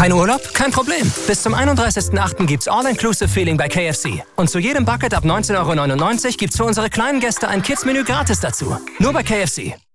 Kein Urlaub? Kein Problem. Bis zum 31.08. gibt's All-Inclusive-Feeling bei KFC. Und zu jedem Bucket ab 19,99 € gibt's für unsere kleinen Gäste ein Kids-Menü gratis dazu. Nur bei KFC.